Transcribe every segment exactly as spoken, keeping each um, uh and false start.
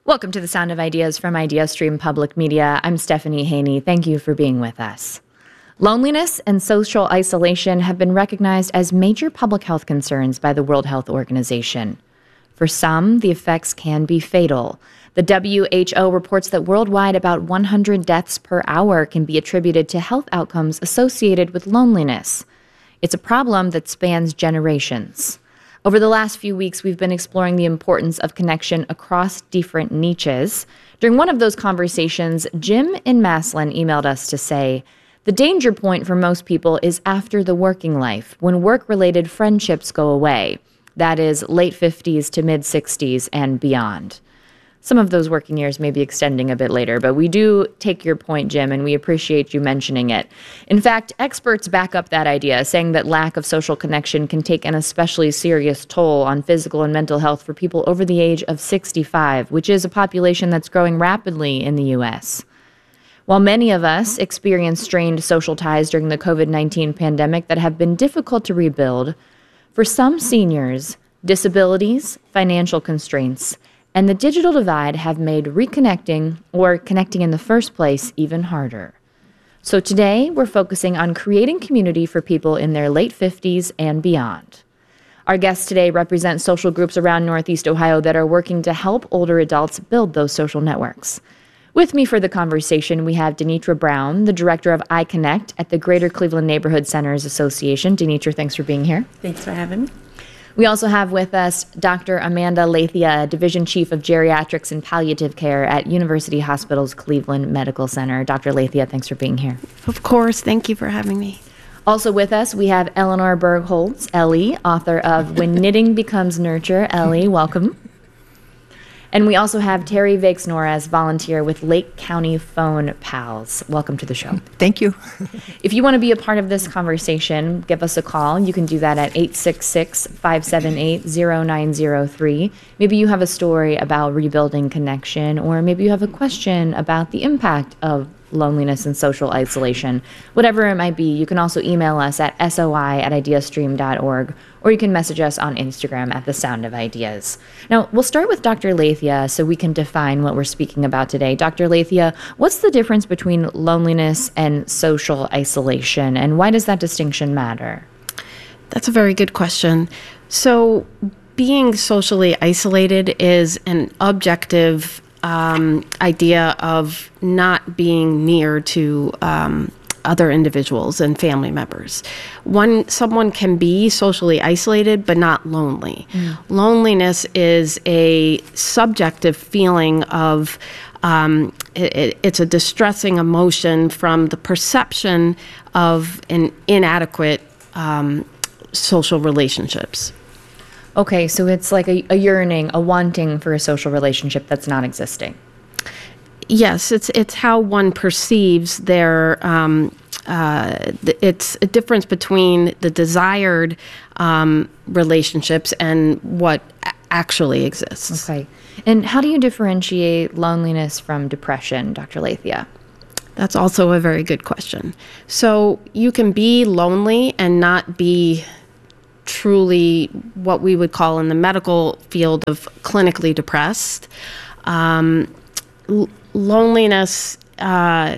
Welcome to the Sound of Ideas from IdeaStream Public Media. I'm Stephanie Haney. Thank you for being with us. Loneliness and social isolation have been recognized as major public health concerns by the World Health Organization. For some, the effects can be fatal. The W H O reports that worldwide about one hundred deaths per hour can be attributed to health outcomes associated with loneliness. It's a problem that spans generations. Over the last few weeks, we've been exploring the importance of connection across different niches. During one of those conversations, Jim in Massillon emailed us to say, the danger point for most people is after the working life, when work-related friendships go away. That is, late fifties to mid-sixties and beyond. Some of those working years may be extending a bit later, but we do take your point, Jim, and we appreciate you mentioning it. In fact, experts back up that idea, saying that lack of social connection can take an especially serious toll on physical and mental health for people over the age of sixty-five, which is a population that's growing rapidly in the U S. While many of us experienced strained social ties during the covid nineteen pandemic that have been difficult to rebuild, for some seniors, disabilities, financial constraints, and the digital divide have made reconnecting or connecting in the first place even harder. So today, we're focusing on creating community for people in their late fifties and beyond. Our guests today represent social groups around Northeast Ohio that are working to help older adults build those social networks. With me for the conversation, we have Denitra Brown, the director of iConnect at the Greater Cleveland Neighborhood Centers Association. Denitra, thanks for being here. Thanks for having me. We also have with us Doctor Amanda Lathia, Division Chief of Geriatrics and Palliative Care at University Hospitals Cleveland Medical Center. Doctor Lathia, thanks for being here. Of course. Thank you for having me. Also with us, we have Eleanor Bergholz, Ellie, author of When Knitting Becomes Nurture. Ellie, welcome. And we also have Terry Vakes-Norris, volunteer with Lake County Phone Pals. Welcome to the show. Thank you. If you want to be a part of this conversation, give us a call. You can do that at eight six six, five seven eight, zero nine zero three. Maybe you have a story about rebuilding connection, or maybe you have a question about the impact of loneliness and social isolation. Whatever it might be, you can also email us at soi at ideastream dot org, or you can message us on Instagram at The Sound of Ideas. Now, we'll start with Doctor Lathia so we can define what we're speaking about today. Doctor Lathia, what's the difference between loneliness and social isolation, and why does that distinction matter? That's a very good question. So, being socially isolated is an objective Um, idea of not being near to um, other individuals and family members. One, someone can be socially isolated but not lonely. Mm. Loneliness is a subjective feeling of um, it, it's a distressing emotion from the perception of an inadequate um, social relationships. Okay, so it's like a, a yearning, a wanting for a social relationship that's not existing. Yes, it's it's how one perceives their. Um, uh, it's a difference between the desired um, relationships and what actually exists. Okay, and how do you differentiate loneliness from depression, Doctor Lathia? That's also a very good question. So you can be lonely and not be truly what we would call in the medical field of clinically depressed. Um, l- loneliness uh,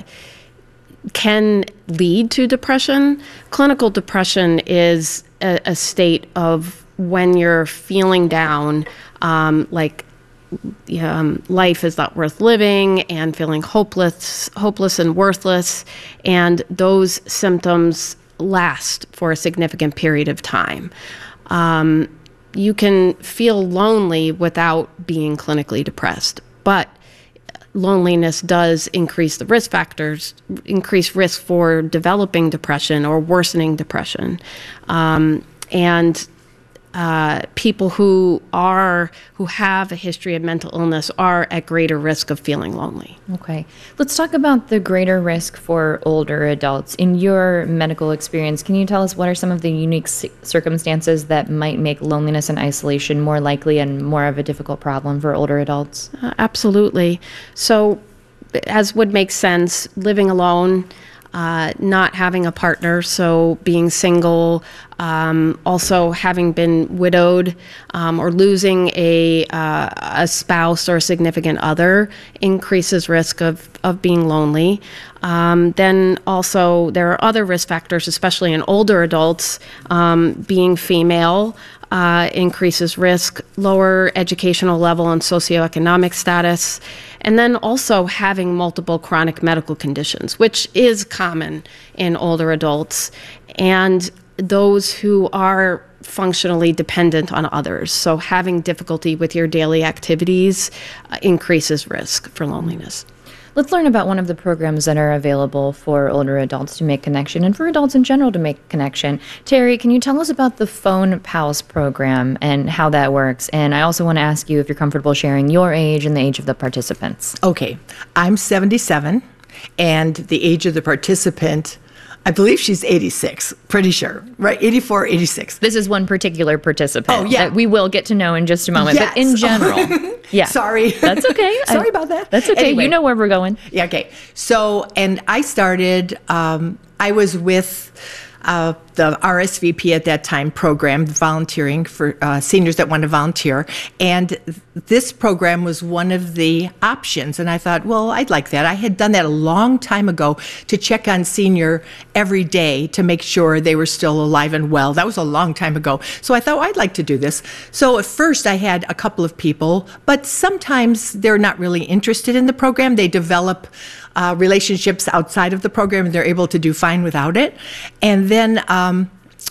can lead to depression. Clinical depression is a, a state of when you're feeling down, um, like um, life is not worth living, and feeling hopeless, hopeless and worthless, and those symptoms last for a significant period of time. Um, you can feel lonely without being clinically depressed, but loneliness does increase the risk factors, increase risk for developing depression or worsening depression. Um, and Uh, people who are who have a history of mental illness are at greater risk of feeling lonely. Okay. Let's talk about the greater risk for older adults. In your medical experience, can you tell us what are some of the unique circumstances that might make loneliness and isolation more likely and more of a difficult problem for older adults? Uh, absolutely. So, as would make sense, living alone, uh, not having a partner, so being single, um, also having been widowed, um, or losing a uh, a spouse or a significant other increases risk of, of being lonely. Um, then also there are other risk factors, especially in older adults. Um, being female uh, increases risk, lower educational level and socioeconomic status, and then also having multiple chronic medical conditions, which is common in older adults, and those who are functionally dependent on others. So having difficulty with your daily activities uh, increases risk for loneliness. Let's learn about one of the programs that are available for older adults to make connection and for adults in general to make connection. Terry, can you tell us about the Phone Pals program and how that works? And I also want to ask you if you're comfortable sharing your age and the age of the participants. Okay, I'm seventy-seven, and the age of the participant, I believe she's eighty-six, pretty sure, right? eighty-four, eighty-six. This is one particular participant Oh, yeah. that we will get to know in just a moment. Yes. But in general, yeah. Sorry. That's okay. Sorry I, about that. That's okay. Anyway. You know where we're going. Yeah, okay. So, and I started, um, I was with uh, the R S V P at that time program, volunteering for uh, seniors that want to volunteer. And this program was one of the options. And I thought, well, I'd like that. I had done that a long time ago to check on senior every day to make sure they were still alive and well. That was a long time ago. So I thought, well, I'd like to do this. So at first I had a couple of people, but sometimes they're not really interested in the program. They develop Uh, relationships outside of the program, and they're able to do fine without it. And then um,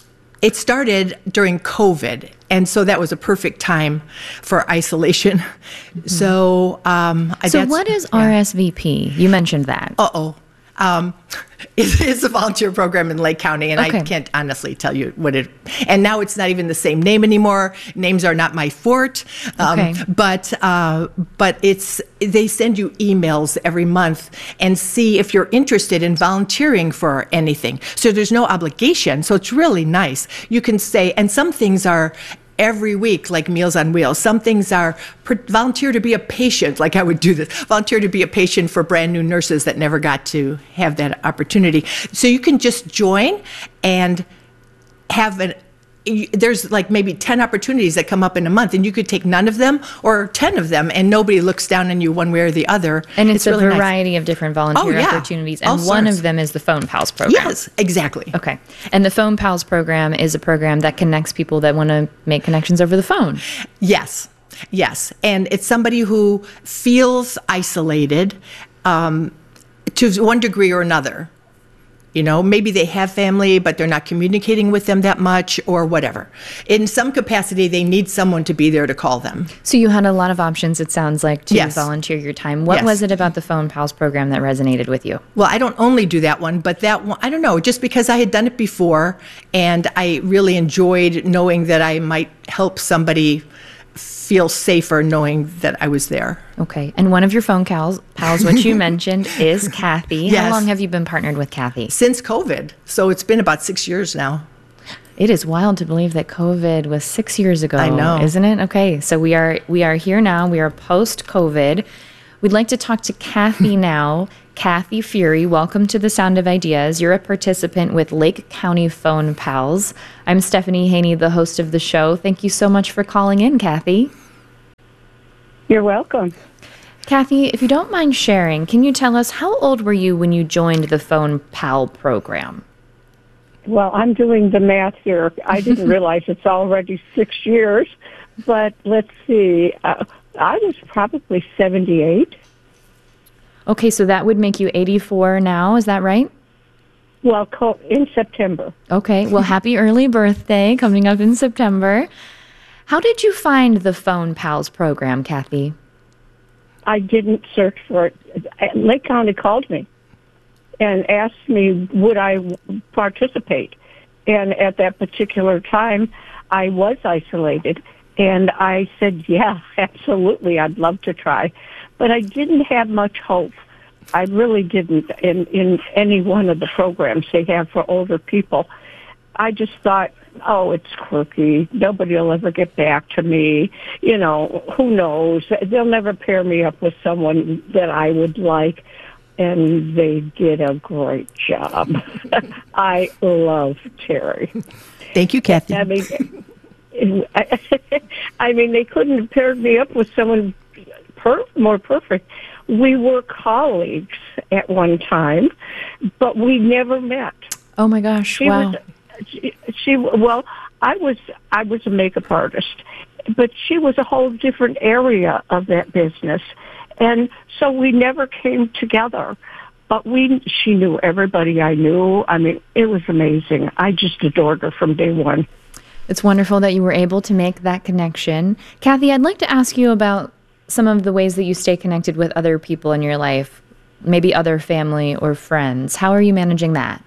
it started during COVID, and so that was a perfect time for isolation. Mm-hmm. So, um, so what is yeah. R S V P? You mentioned that. Uh-oh. Um, it is a volunteer program in Lake County, and okay. I can't honestly tell you what it. And now it's not even the same name anymore. Names are not my forte. Um, okay. But uh, but it's they send you emails every month and see if you're interested in volunteering for anything. So there's no obligation. So it's really nice. You can say, and some things are every week, like Meals on Wheels. Some things are per- volunteer to be a patient, like I would do this, volunteer to be a patient for brand new nurses that never got to have that opportunity. So you can just join and have an, there's like maybe ten opportunities that come up in a month, and you could take none of them or ten of them, and nobody looks down on you one way or the other. And it's, it's really a variety nice. of different volunteer oh, yeah. opportunities, and All one sorts. of them is the Phone Pals program. Yes, exactly. Okay. And the Phone Pals program is a program that connects people that want to make connections over the phone. Yes, yes. And it's somebody who feels isolated um, to one degree or another. You know, maybe they have family, but they're not communicating with them that much or whatever. In some capacity, they need someone to be there to call them. So you had a lot of options, it sounds like, to yes. volunteer your time. What yes. was it about the Phone Pals program that resonated with you? Well, I don't only do that one, but that one, I don't know, just because I had done it before, and I really enjoyed knowing that I might help somebody feel safer knowing that I was there. Okay. And one of your phone pals, pals which you mentioned, is Kathy. Yes. How long have you been partnered with Kathy? Since COVID. So it's been about six years now. It is wild to believe that COVID was six years ago. I know. Isn't it? Okay. So we are we are here now. We are post-COVID. We'd like to talk to Kathy now. Kathy Fury, welcome to The Sound of Ideas. You're a participant with Lake County Phone Pals. I'm Stephanie Haney, the host of the show. Thank you so much for calling in, Kathy. You're welcome. Kathy, if you don't mind sharing, can you tell us how old were you when you joined the Phone Pal program? Well, I'm doing the math here. I didn't realize it's already six years, but let's see. Uh, I was probably seventy-eight. Okay, so that would make you eighty-four now, is that right? Well, co- in September. Okay, well, happy early birthday coming up in September. How did you find the Phone Pals program, Kathy? I didn't search for it. Lake County called me and asked me would I participate. And at that particular time, I was isolated. And I said, yeah, absolutely, I'd love to try. But I didn't have much hope. I really didn't in, in any one of the programs they have for older people. I just thought, oh, it's quirky. Nobody will ever get back to me. You know, who knows? They'll never pair me up with someone that I would like. and they did a great job. I love Terry. Thank you, Kathy. I mean, I, I mean, they couldn't have paired me up with someone per, more perfect. We were colleagues at one time, but we never met. Oh my gosh! She wow. Was, she, she well, I was I was a makeup artist, but she was a whole different area of that business, and so we never came together. But we, she knew everybody I knew. I mean, it was amazing. I just adored her from day one. It's wonderful that you were able to make that connection. Kathy, I'd like to ask you about some of the ways that you stay connected with other people in your life, maybe other family or friends. How are you managing that?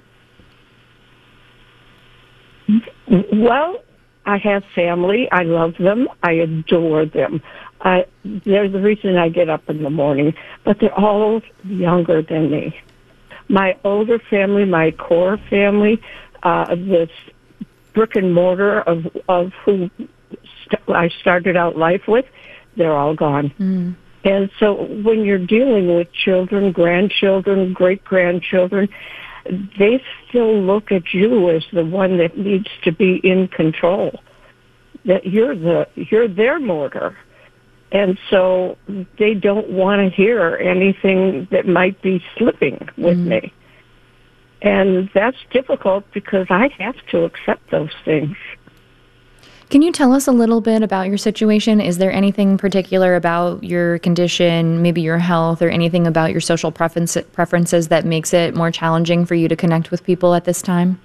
Well, I have family. I love them. I adore them. I, they're the reason I get up in the morning, but they're all younger than me. My older family, my core family, uh, this brick and mortar of, of who st- I started out life with, they're all gone. Mm. And so when you're dealing with children, grandchildren, great-grandchildren, they still look at you as the one that needs to be in control. That you're the you're their mortar. And so they don't want to hear anything that might be slipping with mm. me. And that's difficult because I have to accept those things. Can you tell us a little bit about your situation? Is there anything particular about your condition, maybe your health, or anything about your social preference, preferences that makes it more challenging for you to connect with people at this time?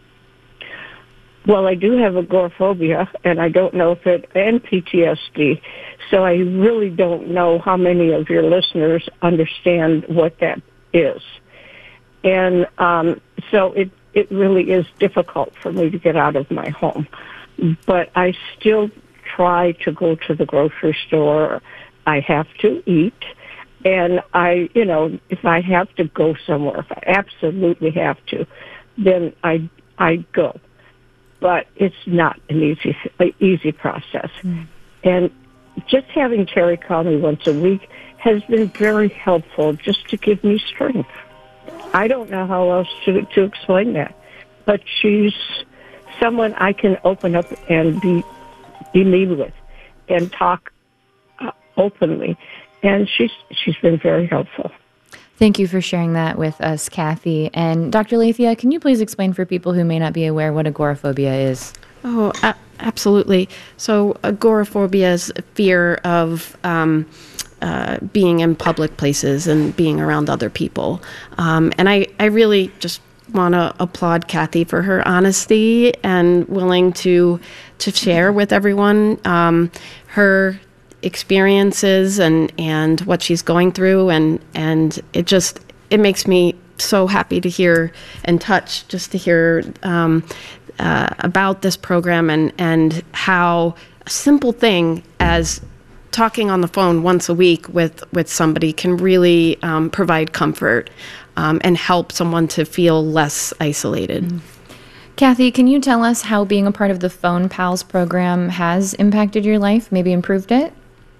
Well, I do have agoraphobia, and I don't know if it, and P T S D, so I really don't know how many of your listeners understand what that is. And um, so it, it really is difficult for me to get out of my home. But I still try to go to the grocery store. I have to eat. And I, you know, if I have to go somewhere, if I absolutely have to, then I, I go. But it's not an easy, easy process. Mm. And just having Terry call me once a week has been very helpful just to give me strength. I don't know how else to, to explain that. But she's someone I can open up and be be me with and talk uh, openly. And she's she's been very helpful. Thank you for sharing that with us, Kathy. And Doctor Lathia, can you please explain for people who may not be aware what agoraphobia is? Oh, a- absolutely. So agoraphobia is fear of um, uh, being in public places and being around other people. Um, and I, I really just want to applaud Kathy for her honesty and willing to to share with everyone um, her experiences and, and what she's going through, and and it just it makes me so happy to hear and touch just to hear um, uh, about this program and and how a simple thing as talking on the phone once a week with with somebody can really um, provide comfort um, and help someone to feel less isolated. Mm-hmm. Kathy, can you tell us how being a part of the Phone Pals program has impacted your life, maybe improved it?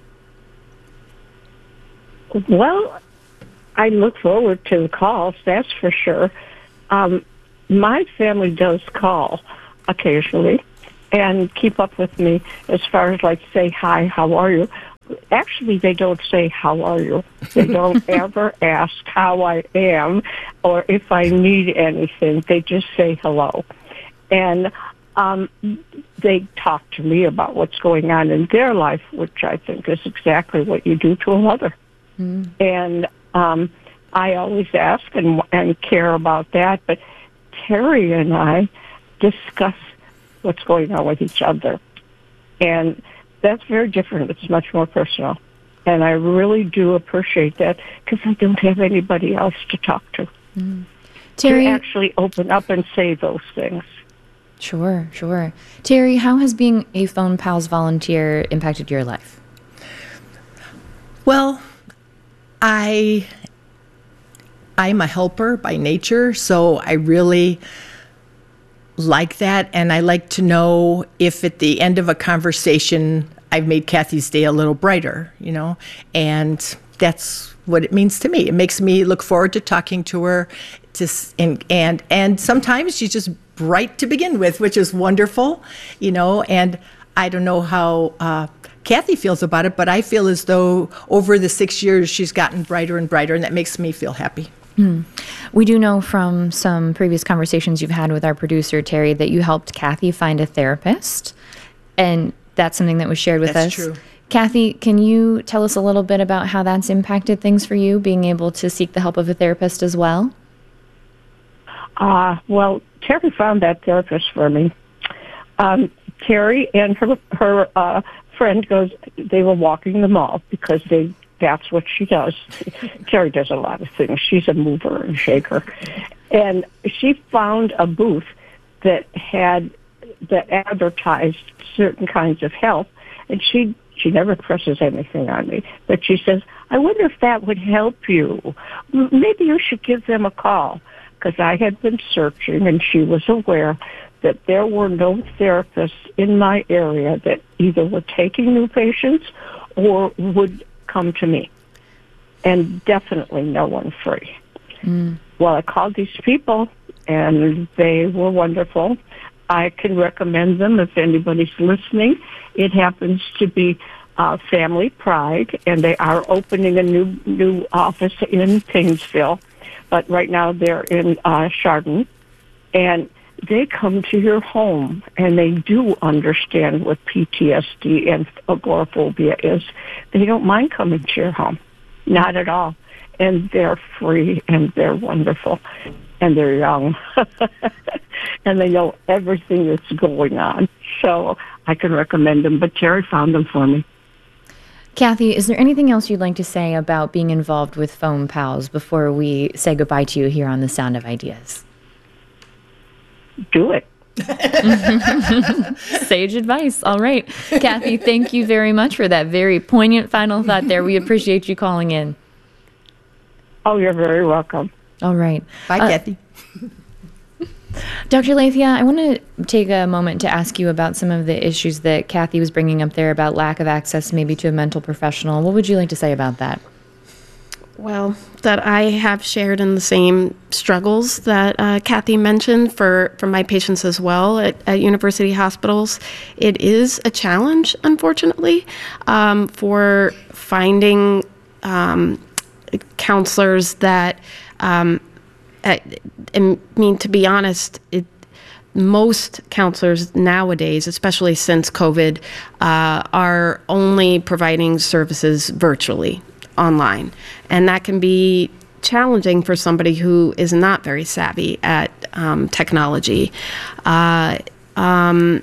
Well, I look forward to the calls, that's for sure. Um, my family does call occasionally and keep up with me as far as, like, say, hi, how are you? Actually, they don't say, how are you? They don't ever ask how I am or if I need anything. They just say hello. And um, they talk to me about what's going on in their life, which I think is exactly what you do to a mother. Mm. And um, I always ask and, and care about that. But Terry and I discuss what's going on with each other. And that's very different. It's much more personal. And I really do appreciate that because I don't have anybody else to talk to. Mm. Terry, to actually open up and say those things. Sure, sure. Terry, how has being a Phone Pals volunteer impacted your life? Well, I, I'm a helper by nature, so I really like that, and I like to know if at the end of a conversation I've made Kathy's day a little brighter, you know, and that's what it means to me. It makes me look forward to talking to her, to, and, and, and sometimes she's just bright to begin with, which is wonderful, you know, and I don't know how uh, Kathy feels about it, but I feel as though over the six years she's gotten brighter and brighter, and that makes me feel happy. Mm. We do know from some previous conversations you've had with our producer, Terry, that you helped Kathy find a therapist, and that's something that was shared with That's us. true. Kathy, can you tell us a little bit about how that's impacted things for you, being able to seek the help of a therapist as well? Uh, well, Terry found that therapist for me. Um, Terry and her her uh, friend goes, they were walking the mall because they that's what she does. Terry does a lot of things. She's a mover and shaker. And she found a booth that had, that advertised certain kinds of help. And she, she never presses anything on me. But she says, I wonder if that would help you. Maybe you should give them a call. Because I had been searching, and she was aware that there were no therapists in my area that either were taking new patients or would come to me. And definitely no one free. Mm. Well, I called these people, and they were wonderful. I can recommend them if anybody's listening. It happens to be uh, Family Pride, and they are opening a new new office in Painesville. But right now they're in uh, Chardon, and they come to your home, and they do understand what P T S D and agoraphobia is. They don't mind coming to your home, not at all. And they're free, and they're wonderful, and they're young, and they know everything that's going on. So I can recommend them, but Terry found them for me. Kathy, is there anything else you'd like to say about being involved with Foam Pals before we say goodbye to you here on The Sound of Ideas? Do it. Sage advice. All right. Kathy, thank you very much for that very poignant final thought there. We appreciate you calling in. Oh, you're very welcome. All right. Bye, uh, Kathy. Doctor Lathia, I want to take a moment to ask you about some of the issues that Kathy was bringing up there about lack of access maybe to a mental professional. What would you like to say about that? Well, that I have shared in the same struggles that uh, Kathy mentioned for, for my patients as well at, at university hospitals. It is a challenge, unfortunately, um, for finding um, counselors that um, I, I mean, to be honest, it, most counselors nowadays, especially since COVID, uh, are only providing services virtually, online. And that can be challenging for somebody who is not very savvy at um, technology. Uh, um,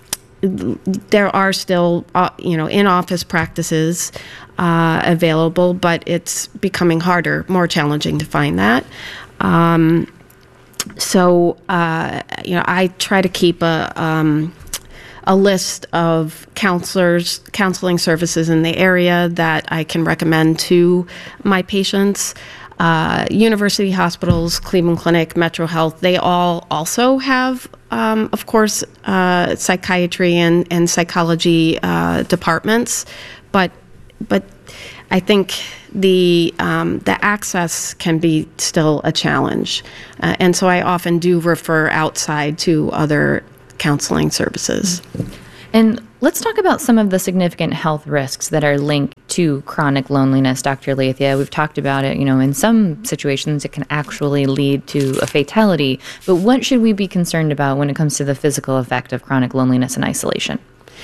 there are still, uh, you know, in-office practices uh, available, but it's becoming harder, more challenging to find that. Um, so, uh, you know, I try to keep a, um, a list of counselors, counseling services in the area that I can recommend to my patients. Uh, university hospitals, Cleveland Clinic, Metro Health, they all also have, um, of course, uh, psychiatry and, and psychology uh, departments, but but I think the um, the access can be still a challenge. Uh, and so I often do refer outside to other counseling services. And let's talk about some of the significant health risks that are linked to chronic loneliness, Doctor Lathia. We've talked about it, you know, in some situations it can actually lead to a fatality. But what should we be concerned about when it comes to the physical effect of chronic loneliness and isolation?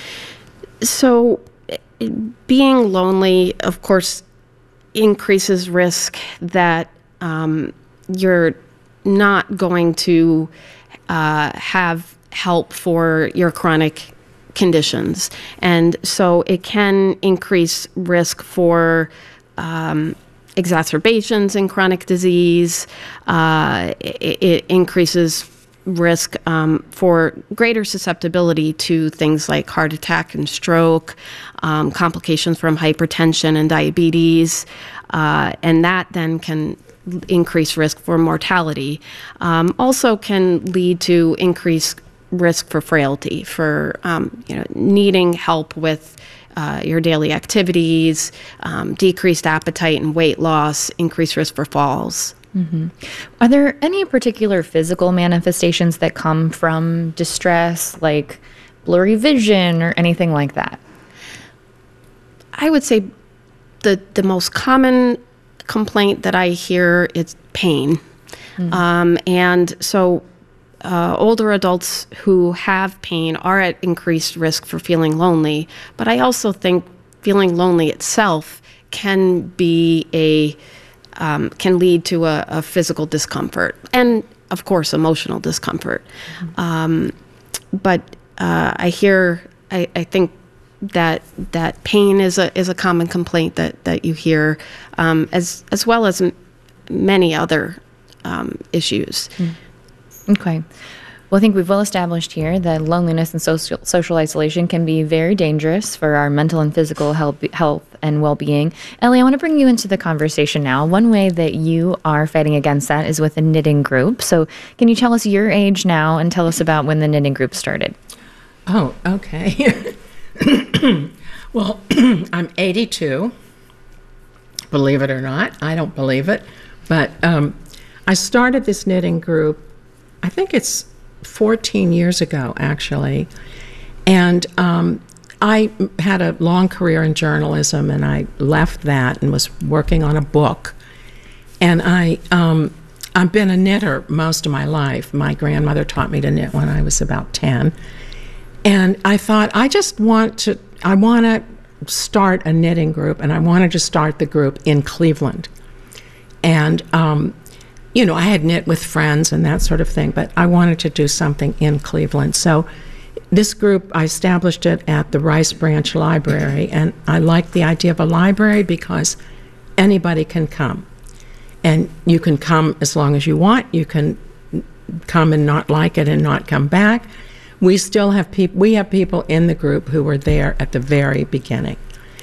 So being lonely, of course, increases risk that um, you're not going to uh, have help for your chronic conditions. And so it can increase risk for um, exacerbations in chronic disease. Uh, it, it increases risk um, for greater susceptibility to things like heart attack and stroke, um, complications from hypertension and diabetes, uh, and that then can increase risk for mortality. Um, also can lead to increased risk for frailty, for um, you know, needing help with uh, your daily activities, um, decreased appetite and weight loss, increased risk for falls. Mm-hmm. Are there any particular physical manifestations that come from distress, like blurry vision or anything like that? I would say the the most common complaint that I hear is pain. Mm-hmm. Um, and so uh, older adults who have pain are at increased risk for feeling lonely. But I also think feeling lonely itself can be a um, can lead to a, a physical discomfort and, of course, emotional discomfort. Mm-hmm. Um, but uh, I hear, I, I think that that pain is a is a common complaint that that you hear, um, as as well as m- many other um, issues. Mm. Okay. Well, I think we've well established here that loneliness and social social isolation can be very dangerous for our mental and physical health, health and well-being. Ellie, I want to bring you into the conversation now. One way that you are fighting against that is with a knitting group. So can you tell us your age now and tell us about when the knitting group started? Oh, okay. Well, I'm eighty-two, believe it or not. I don't believe it. But um, I started this knitting group, I think it's fourteen years ago, actually. And um, I had a long career in journalism, and I left that and was working on a book. And I, um, I've been a knitter most of my life. My grandmother taught me to knit when I was about ten. And I thought, I just want to, I want to start a knitting group, and I wanted to start the group in Cleveland. And, um, you know, I had knit with friends and that sort of thing, but I wanted to do something in Cleveland. So this group, I established it at the Rice Branch Library, and I like the idea of a library because anybody can come. And you can come as long as you want. You can come and not like it and not come back. We still have people, we have people in the group who were there at the very beginning.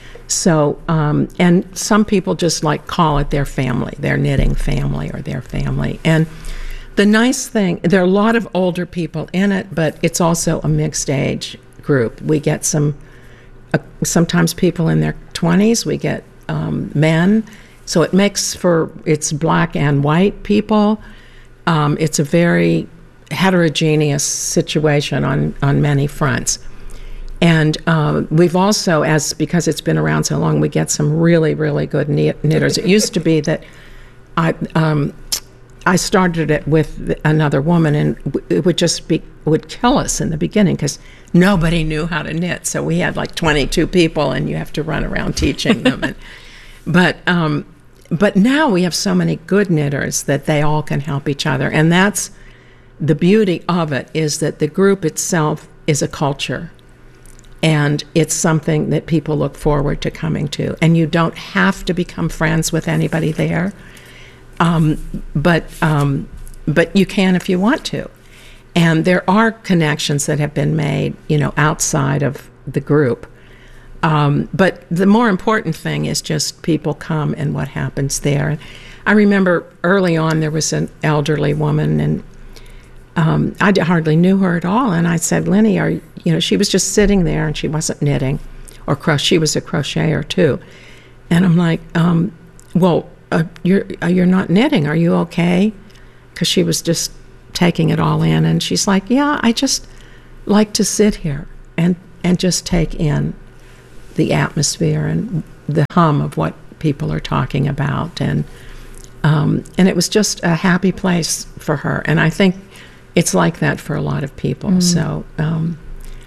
So, um, and some people just like call it their family, their knitting family or their family. And the nice thing, there are a lot of older people in it, but it's also a mixed age group. We get some, uh, sometimes people in their twenties, we get um, men. So it makes for, it's black and white people. Um, it's a very heterogeneous situation on, on many fronts. And uh, we've also, as because it's been around so long, we get some really, really good knit- knitters. It used to be that I um, I started it with another woman, and it would just be would kill us in the beginning because nobody knew how to knit. So we had like twenty-two people, and you have to run around teaching them. and, but um, but now we have so many good knitters that they all can help each other, and that's the beauty of it, is that the group itself is a culture. And it's something that people look forward to coming to. And you don't have to become friends with anybody there, um, but um, but you can if you want to. And there are connections that have been made, you know, outside of the group. Um, but the more important thing is just people come and what happens there. I remember early on there was an elderly woman, and Um, I hardly knew her at all, and I said, Lenny, are you know, she was just sitting there, and she wasn't knitting, or crochet. She was a crocheter too, and I'm like, um, well, uh, you're uh, you're not knitting. Are you okay? Because she was just taking it all in, and she's like, yeah, I just like to sit here and and just take in the atmosphere and the hum of what people are talking about, and um, and it was just a happy place for her, and I think it's like that for a lot of people. Mm. So um,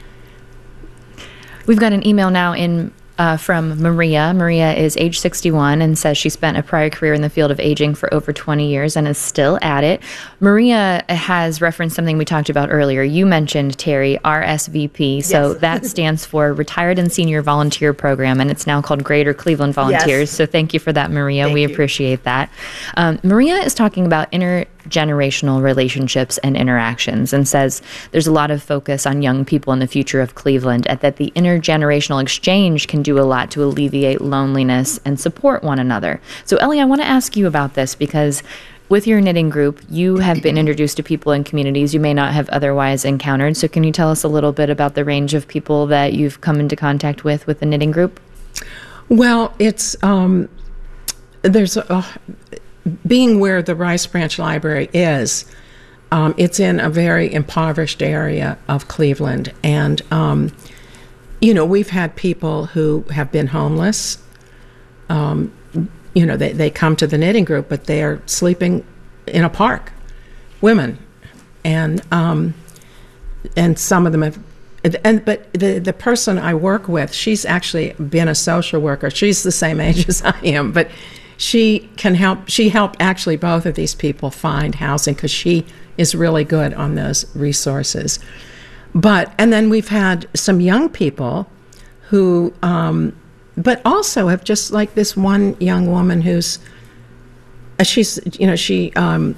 we've got an email now in uh, from Maria. Maria is age sixty-one and says she spent a prior career in the field of aging for over twenty years and is still at it. Maria has referenced something we talked about earlier. You mentioned, Terry, R S V P. So yes. That stands for Retired and Senior Volunteer Program, and it's now called Greater Cleveland Volunteers. Yes. So thank you for that, Maria. Thank we you. appreciate that. Um, Maria is talking about intergenerational relationships and interactions, and says there's a lot of focus on young people in the future of Cleveland, and that the intergenerational exchange can do a lot to alleviate loneliness and support one another. So Ellie, I want to ask you about this because with your knitting group, you have been introduced to people in communities you may not have otherwise encountered. So can you tell us a little bit about the range of people that you've come into contact with with the knitting group? Well, it's um, there's a, being where the Rice Branch Library is. Um, it's in a very impoverished area of Cleveland, and um, you know, we've had people who have been homeless. Um, you know, they, they come to the knitting group, but they are sleeping in a park, women. And um, and some of them have, and but the, the person I work with, she's actually been a social worker. She's the same age as I am, but she can help, she helped actually both of these people find housing because she is really good on those resources. But, and then we've had some young people who, um, but also have just like this one young woman who's, uh, she's, you know, she um,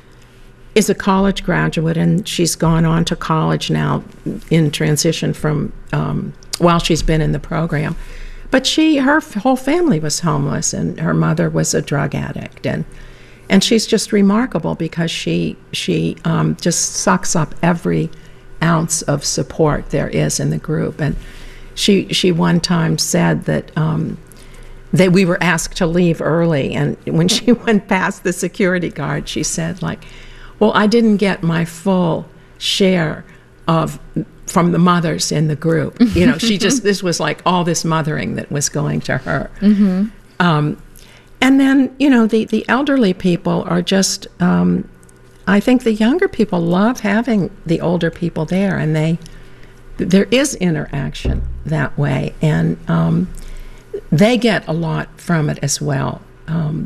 is a college graduate and she's gone on to college now in transition from, um, while she's been in the program. But she, her f- whole family was homeless and her mother was a drug addict. And and she's just remarkable because she, she um, just sucks up every ounce of support there is in the group. And She she one time said that um, that we were asked to leave early, and when she went past the security guard, she said, like, well, I didn't get my full share of from the mothers in the group. You know, she just, this was like all this mothering that was going to her. Mm-hmm. Um, and then, you know, the, the elderly people are just, um, I think the younger people love having the older people there, and they, there is interaction that way, and um, they get a lot from it as well. Um,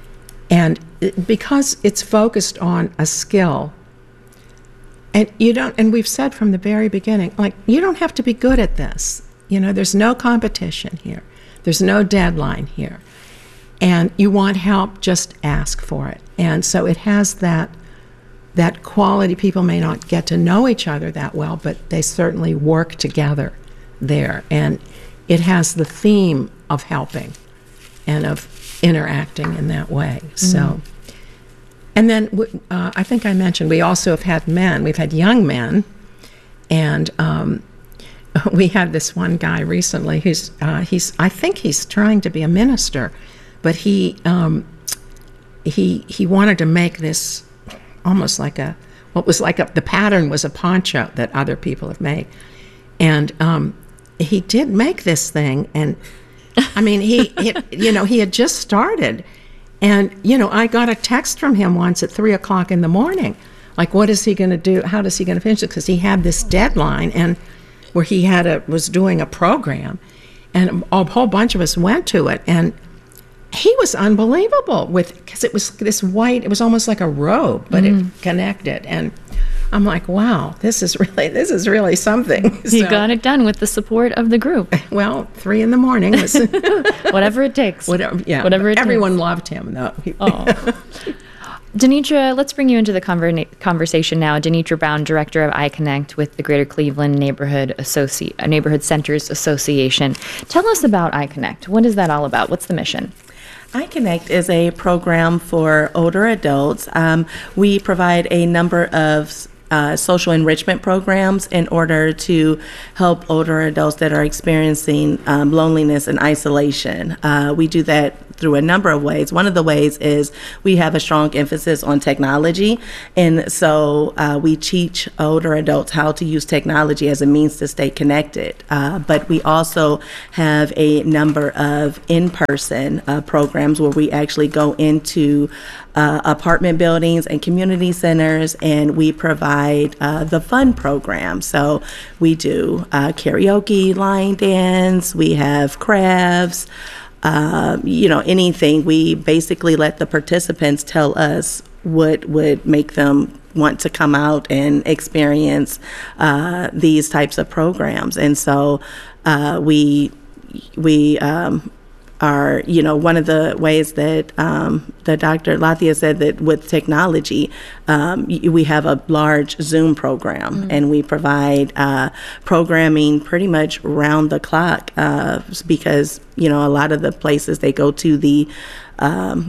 and it, because it's focused on a skill, and you don't, and we've said from the very beginning, like, you don't have to be good at this. You know, there's no competition here. There's no deadline here. And you want help, just ask for it. And so it has that that quality. People may not get to know each other that well, but they certainly work together there. And it has the theme of helping and of interacting in that way. Mm. So, and then uh, I think I mentioned we also have had men. We've had young men, and um, we had this one guy recently who's uh, he's I think he's trying to be a minister, but he um, he he wanted to make this almost like a, what was like a, the pattern was a poncho that other people have made. And um, he did make this thing. And I mean, he, he, you know, he had just started. And, you know, I got a text from him once at three o'clock in the morning. Like, what is he going to do? How is he going to finish it? Because he had this deadline and where he had a, was doing a program. And a whole bunch of us went to it. And he was unbelievable with, because it was this white, it was almost like a robe, but mm. it connected. And I'm like, wow, this is really, this is really something. You so, got it done with the support of the group. Well, three in the morning was whatever it takes. Whatever, yeah. Whatever it Everyone takes. loved him, though. Oh. Denitra, let's bring you into the conver- conversation now. Denitra Brown, Director of iConnect with the Greater Cleveland Neighborhood Associ- Neighborhood Centers Association. Tell us about iConnect. What is that all about? What's the mission? iConnect is a program for older adults. Um, we provide a number of uh, social enrichment programs in order to help older adults that are experiencing um, loneliness and isolation. Uh, we do that through a number of ways. One of the ways is we have a strong emphasis on technology, and so uh, we teach older adults how to use technology as a means to stay connected. Uh, but we also have a number of in-person uh, programs where we actually go into uh, apartment buildings and community centers, and we provide uh, the fun program. So we do uh, karaoke, line dance, we have crafts, Uh, you know, anything. We basically let the participants tell us what would make them want to come out and experience uh, these types of programs. And so uh, we we um, are, you know, one of the ways that um, the Doctor Lathia said that with technology, um, we have a large Zoom program, mm-hmm. and we provide uh, programming pretty much round the clock uh, because, you know, a lot of the places they go to, the um,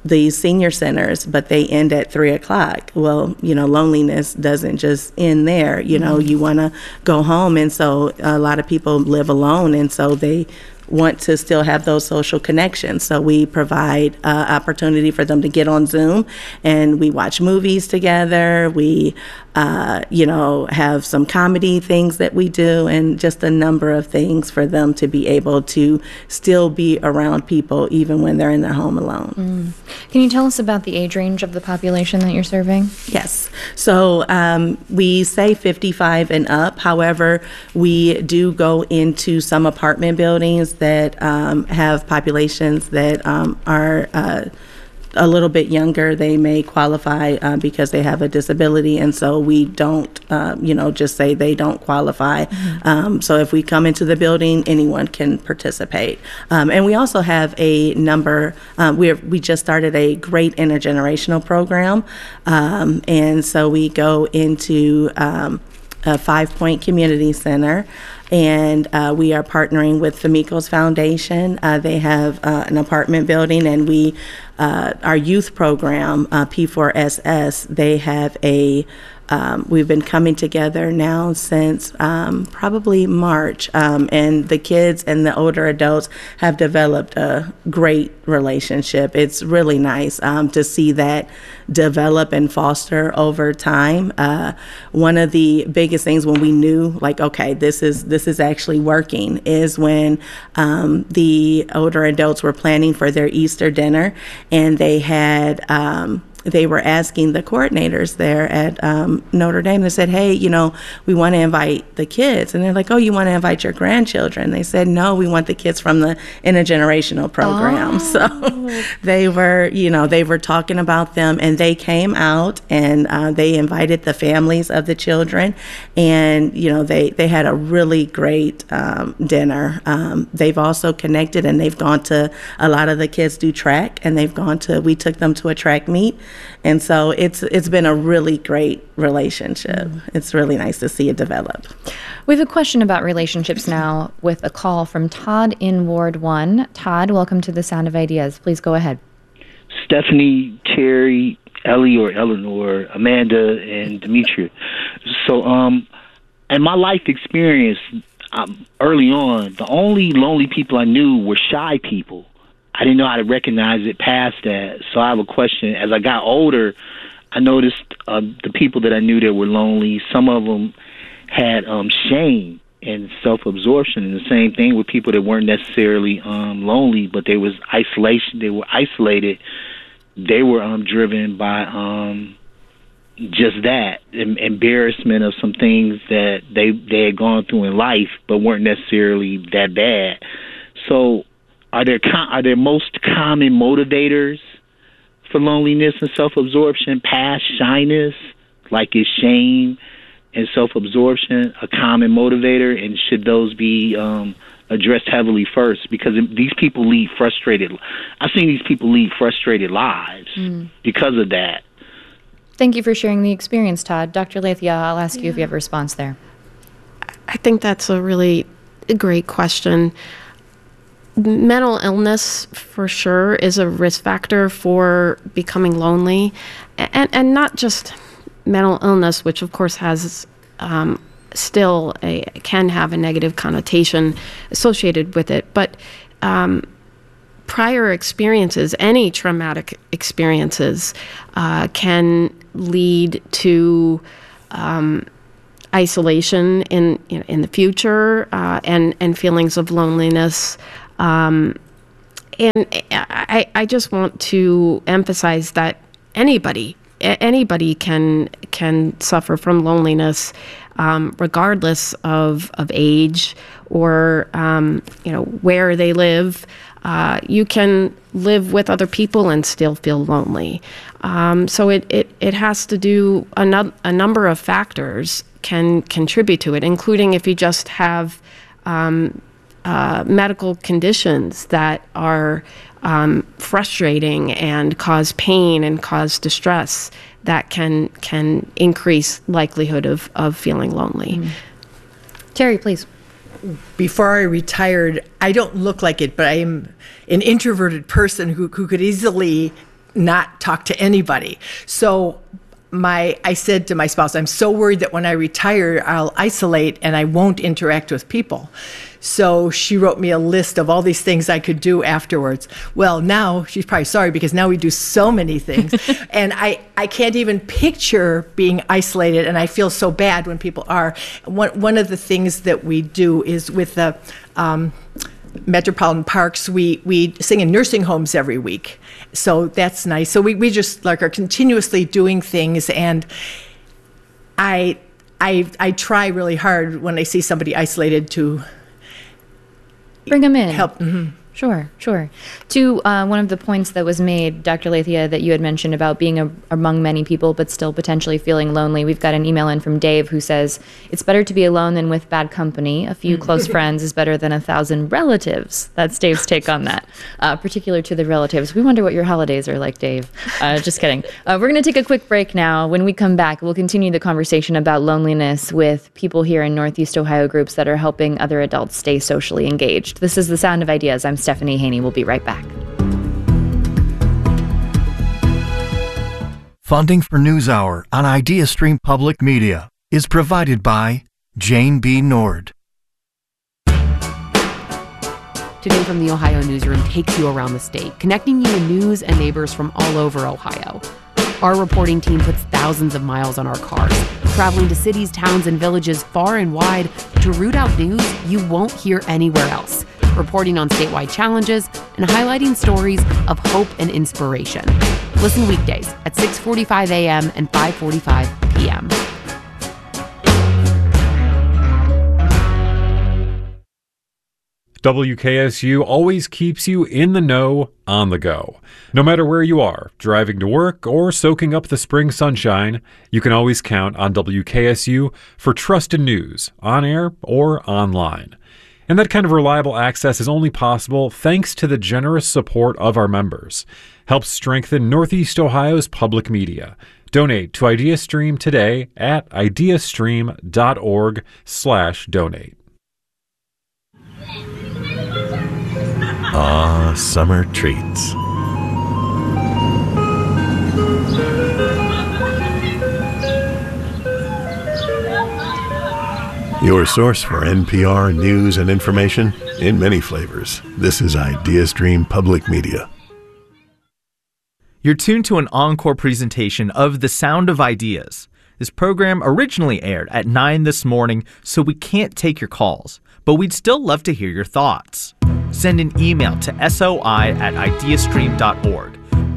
these senior centers, but they end at three o'clock. Well, you know, loneliness doesn't just end there. You know, you want to go home. And so a lot of people live alone. And so they want to still have those social connections. So we provide uh, opportunity for them to get on Zoom, and we watch movies together. We, uh, you know, have some comedy things that we do, and just a number of things for them to be able to still be around people even when they're in their home alone. Mm. Can you tell us about the age range of the population that you're serving? Yes. So um, we say fifty-five and up. However, we do go into some apartment buildings that um, have populations that um, are uh, a little bit younger. They may qualify uh, because they have a disability, and so we don't, uh, you know, just say they don't qualify. Mm-hmm. Um, so if we come into the building, anyone can participate. Um, and we also have a number. Uh, we we just started a great intergenerational program, um, and so we go into um, a Five Point Community Center. And uh, we are partnering with the Mikos Foundation. Uh, they have uh, an apartment building, and we, uh, our youth program, uh, P four S S, they have a, um, we've been coming together now since um, probably March, um, and the kids and the older adults have developed a great relationship. It's really nice um, to see that develop and foster over time. Uh, one of the biggest things when we knew, like, okay, this is this is actually working, is when um, the older adults were planning for their Easter dinner, and they had um, they were asking the coordinators there at um, Notre Dame. They said, hey, you know, we want to invite the kids. And they're like, oh, you want to invite your grandchildren? They said, no, we want the kids from the intergenerational program. Oh. So they were, you know, they were talking about them, and they came out, and uh, they invited the families of the children. And, you know, they, they had a really great um, dinner. Um, they've also connected, and they've gone to, a lot of the kids do track, and they've gone to, we took them to a track meet. And so it's it's been a really great relationship. It's really nice to see it develop. We have a question about relationships now with a call from Todd in Ward one. Todd, welcome to the Sound of Ideas. Please go ahead. Stephanie, Terry, Ellie or Eleanor, Amanda, and Demetria. So um, in my life experience, um, early on, the only lonely people I knew were shy people. I didn't know how to recognize it past that. So I have a question. As I got older, I noticed uh, the people that I knew that were lonely, some of them had um, shame and self-absorption. And the same thing with people that weren't necessarily um, lonely, but they was isolation. They were isolated. They were um, driven by um, just that, em- embarrassment of some things that they, they had gone through in life, but weren't necessarily that bad. So Are there com- are there most common motivators for loneliness and self-absorption past shyness? Like, is shame and self-absorption a common motivator, and should those be um, addressed heavily first? Because these people lead frustrated. I've seen these people lead frustrated lives mm. because of that. Thank you for sharing the experience, Todd. Doctor Lathia, I'll ask yeah. you if you have a response there. I think that's a really great question. Mental illness, for sure, is a risk factor for becoming lonely, and and not just mental illness, which of course has um, still a can have a negative connotation associated with it, but um, prior experiences, any traumatic experiences, uh, can lead to um, isolation in in the future, uh, and and feelings of loneliness. Um, and I, I just want to emphasize that anybody, anybody can can suffer from loneliness, um, regardless of, of age or um, you know where they live. Uh, you can live with other people and still feel lonely. Um, so it, it, it has to do a, no, a number of factors can contribute to it, including if you just have um, Uh, medical conditions that are um, frustrating and cause pain and cause distress that can can increase likelihood of, of feeling lonely. Mm. Terry, please. Before I retired, I don't look like it, but I am an introverted person who, who could easily not talk to anybody. So my I said to my spouse, I'm so worried that when I retire, I'll isolate and I won't interact with people. So she wrote me a list of all these things I could do afterwards. Well, now she's probably sorry because now we do so many things. And I, I can't even picture being isolated, and I feel so bad when people are. One, one of the things that we do is with the um, Metropolitan Parks, we, we sing in nursing homes every week. So that's nice. So we, we just like are continuously doing things, and I I I try really hard when I see somebody isolated to bring them in. Help. Mm-hmm. Sure, sure. To uh, one of the points that was made, Doctor Lathia, that you had mentioned about being a, among many people but still potentially feeling lonely, we've got an email in from Dave who says, it's better to be alone than with bad company. A few close friends is better than a thousand relatives. That's Dave's take on that, uh, particular to the relatives. We wonder what your holidays are like, Dave. Uh, just kidding. Uh, we're going to take a quick break now. When we come back, we'll continue the conversation about loneliness with people here in Northeast Ohio groups that are helping other adults stay socially engaged. This is The Sound of Ideas. I'm Stephanie Haney. We'll be right back. Funding for NewsHour on IdeaStream Public Media is provided by Jane B. Nord. Today from the Ohio Newsroom takes you around the state, connecting you to news and neighbors from all over Ohio. Our reporting team puts thousands of miles on our cars, traveling to cities, towns, and villages far and wide to root out news you won't hear anywhere else, reporting on statewide challenges and highlighting stories of hope and inspiration. Listen weekdays at six forty-five a.m. and five forty-five p.m. W K S U always keeps you in the know, on the go. No matter where you are, driving to work or soaking up the spring sunshine, you can always count on W K S U for trusted news, on air or online. And that kind of reliable access is only possible thanks to the generous support of our members. Help strengthen Northeast Ohio's public media. Donate to IdeaStream today at ideastream.org slash donate. Ah, summer treats. Your source for N P R news and information in many flavors. This is IdeaStream Public Media. You're tuned to an encore presentation of The Sound of Ideas. This program originally aired at nine this morning, so we can't take your calls, but we'd still love to hear your thoughts. Send an email to soi at ideastream dot org.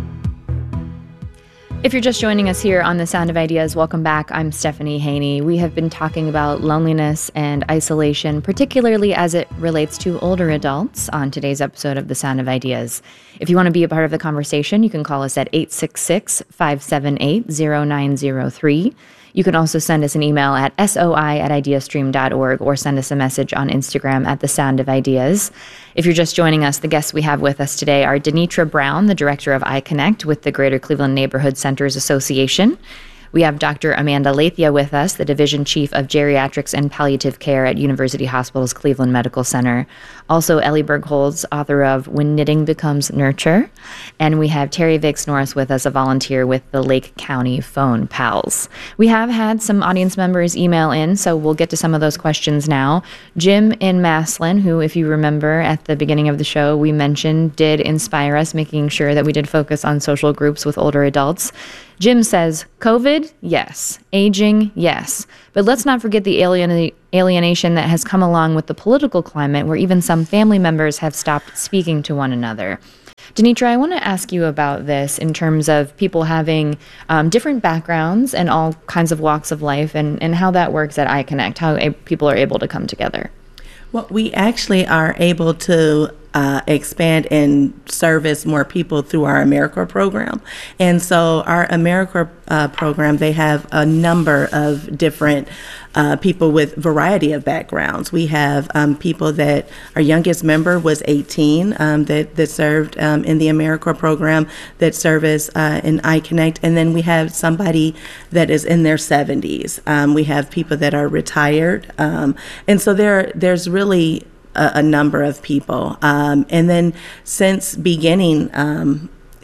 If you're just joining us here on The Sound of Ideas, welcome back. I'm Stephanie Haney. We have been talking about loneliness and isolation, particularly as it relates to older adults on today's episode of The Sound of Ideas. If you want to be a part of the conversation, you can call us at eight six six, five seven eight, zero nine zero three. You can also send us an email at soi at ideastream dot org or send us a message on Instagram at The Sound of Ideas. If you're just joining us, the guests we have with us today are Denitra Brown, the director of iConnect with the Greater Cleveland Neighborhood Centers Association. We have Doctor Amanda Lathia with us, the Division Chief of Geriatrics and Palliative Care at University Hospitals Cleveland Medical Center. Also, Ellie Bergholz, author of When Knitting Becomes Nurture. And we have Terry Vicks Norris with us, a volunteer with the Lake County Phone Pals. We have had some audience members email in, so we'll get to some of those questions now. Jim in Maslin, who, if you remember at the beginning of the show, we mentioned did inspire us, making sure that we did focus on social groups with older adults. Jim says, COVID, yes. Aging, yes. But let's not forget the alien- alienation that has come along with the political climate where even some family members have stopped speaking to one another. Denitra, I want to ask you about this in terms of people having um, different backgrounds and all kinds of walks of life and, and how that works at iConnect, how a- people are able to come together. Well, we actually are able to uh, expand and service more people through our AmeriCorps program. And so our AmeriCorps uh, program, they have a number of different uh, people with variety of backgrounds. We have um, people that our youngest member was eighteen um, that, that served um, in the AmeriCorps program that service uh, in iConnect. And then we have somebody that is in their seventies. Um, we have people that are retired. Um, and so there, there's really a, a number of people. Um, and then since beginning, um,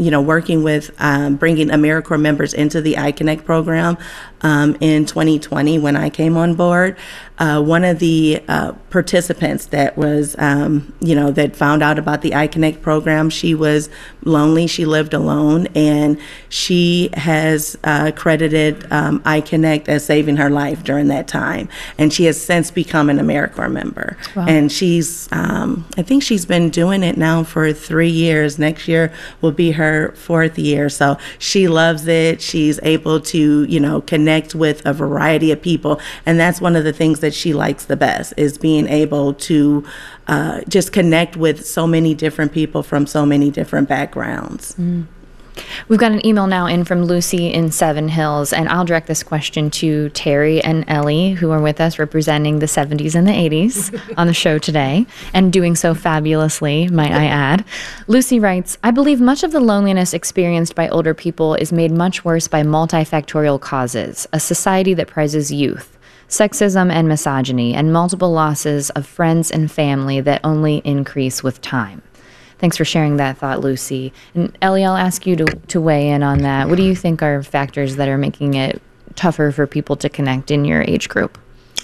you know, working with um, bringing AmeriCorps members into the iConnect program um, in twenty twenty when I came on board. Uh, one of the uh, participants that was, um, you know, that found out about the iConnect program, she was lonely. She lived alone, and she has uh, credited um, iConnect as saving her life during that time. And she has since become an AmeriCorps member. Wow. And she's, um, I think she's been doing it now for three years. Next year will be her fourth year. So she loves it. She's able to, you know, connect with a variety of people. And that's one of the things that she likes the best, is being able to uh, just connect with so many different people from so many different backgrounds. Mm. We've got an email now in from Lucy in Seven Hills, and I'll direct this question to Terry and Ellie, who are with us representing the seventies and the eighties on the show today, and doing so fabulously, might I add. Lucy writes, I believe much of the loneliness experienced by older people is made much worse by multifactorial causes, a society that prizes youth, sexism and misogyny, and multiple losses of friends and family that only increase with time. Thanks for sharing that thought, Lucy. And Ellie, I'll ask you to, to weigh in on that. What do you think are factors that are making it tougher for people to connect in your age group?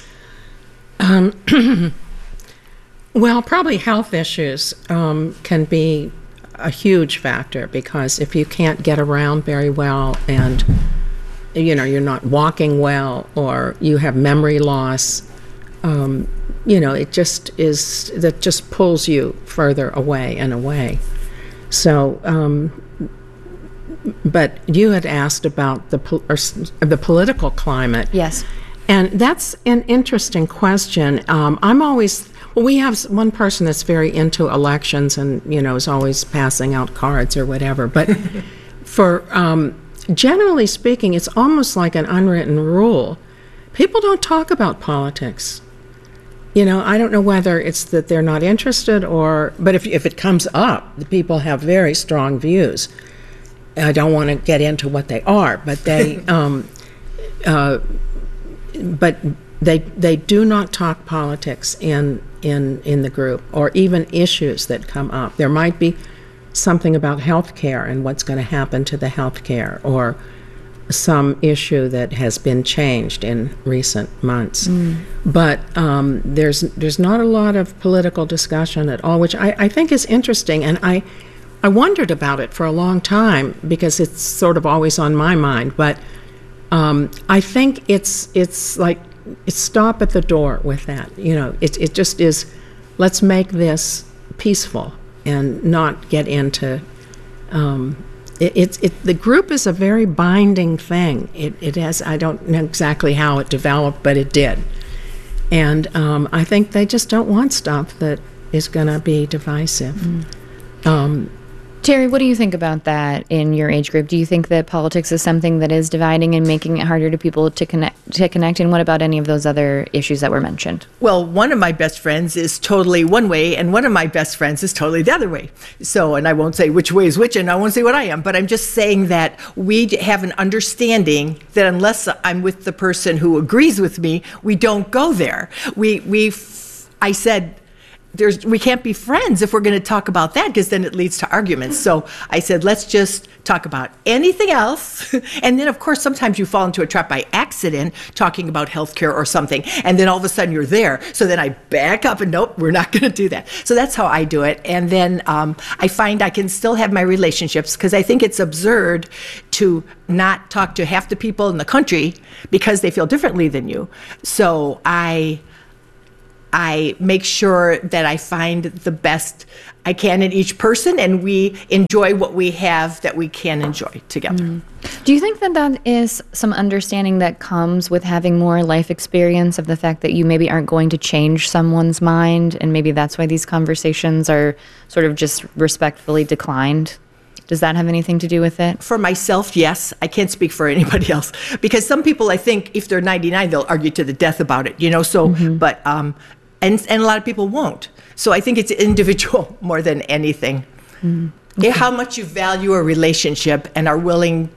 Um, well, probably health issues um, can be a huge factor, because if you can't get around very well, and you know you're not walking well, or you have memory loss, um, you know, it just is, that just pulls you further away and away. So, um, but you had asked about the pol- or the political climate. Yes. And that's an interesting question. Um, I'm always, well, we have one person that's very into elections and, you know, is always passing out cards or whatever. But for, um, generally speaking, it's almost like an unwritten rule. People don't talk about politics. You know, I don't know whether it's that they're not interested, or, but if if it comes up, the people have very strong views. I don't want to get into what they are, but they, um, uh, but they they do not talk politics in in in the group, or even issues that come up. There might be something about health care and what's going to happen to the health care, or some issue that has been changed in recent months. Mm. But um, there's there's not a lot of political discussion at all, which I, I think is interesting. And I I wondered about it for a long time, because it's sort of always on my mind. But um, I think it's it's like it's stop at the door with that. You know, it it just is, let's make this peaceful and not get into um, It, it, it, the group is a very binding thing. It, it has, I don't know exactly how it developed, but it did. And um, I think they just don't want stuff that is going to be divisive. Mm. Um, Terry, what do you think about that in your age group? Do you think that politics is something that is dividing and making it harder to people to connect? To connect? And what about any of those other issues that were mentioned? Well, one of my best friends is totally one way, and one of my best friends is totally the other way. So, and I won't say which way is which, and I won't say what I am, but I'm just saying that we have an understanding that unless I'm with the person who agrees with me, we don't go there. We, we, I said, There's, we can't be friends if we're going to talk about that, because then it leads to arguments. So I said, let's just talk about anything else. And then, of course, sometimes you fall into a trap by accident talking about healthcare or something, and then all of a sudden you're there. So then I back up and nope, we're not going to do that. So that's how I do it. And then um, I find I can still have my relationships, because I think it's absurd to not talk to half the people in the country because they feel differently than you. So I... I make sure that I find the best I can in each person, and we enjoy what we have that we can enjoy together. Mm. Do you think that that is some understanding that comes with having more life experience, of the fact that you maybe aren't going to change someone's mind, and maybe that's why these conversations are sort of just respectfully declined? Does that have anything to do with it? For myself, yes. I can't speak for anybody else, because some people, I think, if they're ninety-nine, they'll argue to the death about it, you know, so, mm-hmm. but, um, and, and a lot of people won't. So I think it's individual more than anything. Mm-hmm. Okay. How much you value a relationship and are willing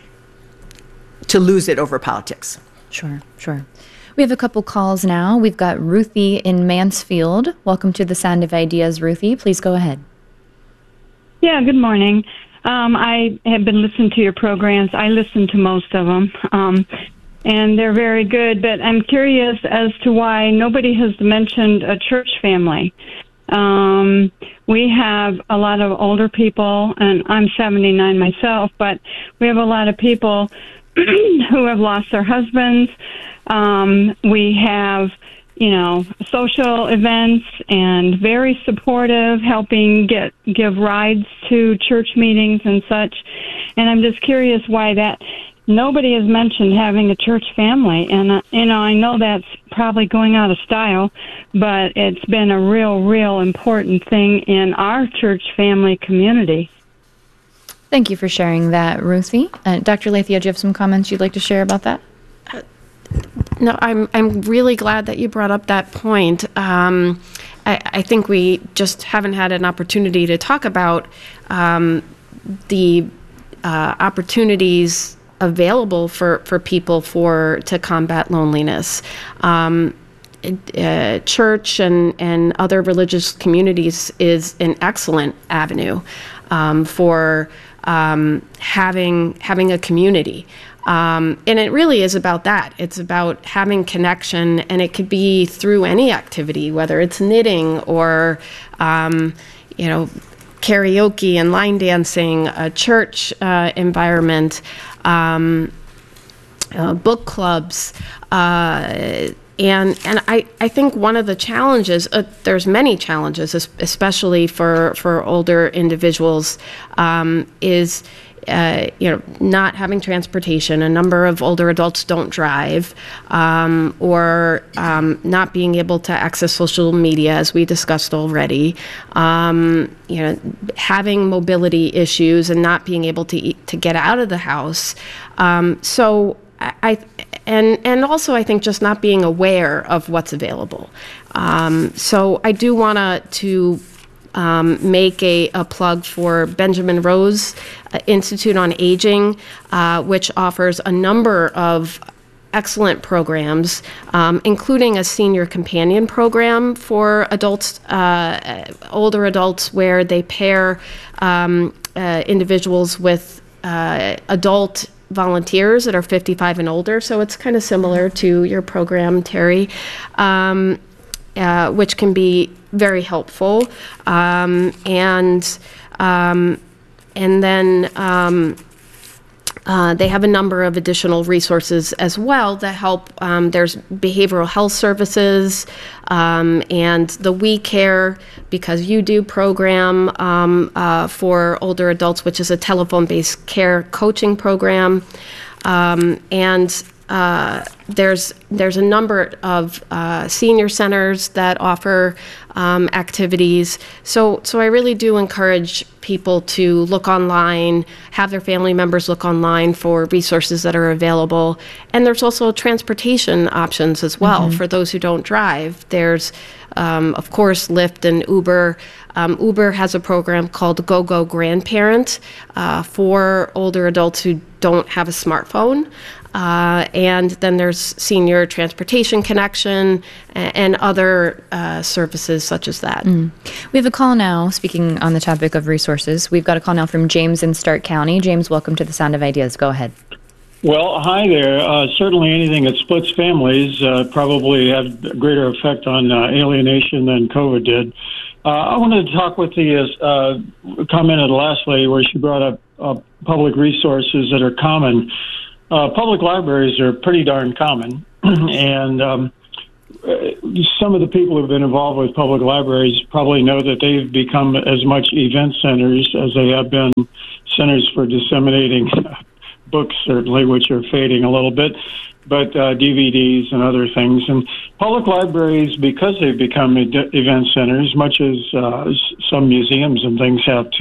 to lose it over politics. Sure, sure. We have a couple calls now. We've got Ruthie in Mansfield. Welcome to the Sound of Ideas, Ruthie. Please go ahead. Yeah, good morning. Um, I have been listening to your programs. I listen to most of them, um, and they're very good. But I'm curious as to why nobody has mentioned a church family. Um, we have a lot of older people, and I'm seventy-nine myself, but we have a lot of people who have lost their husbands. Um, we have, you know, social events and very supportive, helping get give rides to church meetings and such. And I'm just curious why that nobody has mentioned having a church family. And, uh, you know, I know that's probably going out of style, but it's been a real, real important thing in our church family community. Thank you for sharing that, Ruthie. Uh, Doctor Lathia, do you have some comments you'd like to share about that? Uh, no, I'm I'm really glad that you brought up that point. Um, I, I think we just haven't had an opportunity to talk about um, the uh, opportunities available for, for people for to combat loneliness. Um, uh, church and, and other religious communities is an excellent avenue um, for um, having having a community. Um, and it really is about that. It's about having connection, and it could be through any activity, whether it's knitting or, um, you know, karaoke and line dancing, a church uh, environment, um, uh, book clubs, uh, and and I, I think one of the challenges, uh, there's many challenges, especially for, for older individuals, um, is Uh, you know, not having transportation. A number of older adults don't drive, um, or um, not being able to access social media, as we discussed already. Um, you know, having mobility issues and not being able to eat, to get out of the house. Um, so I, and and also I think just not being aware of what's available. Um, so I do want to. Um, make a, a plug for Benjamin Rose uh, Institute on Aging, uh, which offers a number of excellent programs, um, including a senior companion program for adults, uh, older adults, where they pair um, uh, individuals with uh, adult volunteers that are fifty-five and older. So it's kind of similar to your program, Terry, um, uh, which can be very helpful, um, and um, and then um, uh, they have a number of additional resources as well that help. Um, there's behavioral health services um, and the We Care Because You Do program um, uh, for older adults, which is a telephone-based care coaching program, um, and Uh, there's there's a number of uh, senior centers that offer um, activities. So so I really do encourage people to look online, have their family members look online for resources that are available. And there's also transportation options as well mm-hmm. for those who don't drive. There's um, of course Lyft and Uber. Um, Uber has a program called Go Go Grandparent uh, for older adults who don't have a smartphone. Uh, and then there's Senior Transportation Connection and, and other uh, services such as that. Mm. We have a call now, speaking on the topic of resources. We've got a call now from James in Stark County. James, welcome to the Sound of Ideas. Go ahead. Well, hi there. Uh, certainly anything that splits families uh, probably had a greater effect on uh, alienation than COVID did. Uh, I wanted to talk with the uh, comment of the last lady where she brought up uh, public resources that are common. Uh, public libraries are pretty darn common, and um, some of the people who've been involved with public libraries probably know that they've become as much event centers as they have been centers for disseminating books, certainly, which are fading a little bit, but uh, D V Ds and other things. And public libraries, because they've become event centers, much as uh, some museums and things have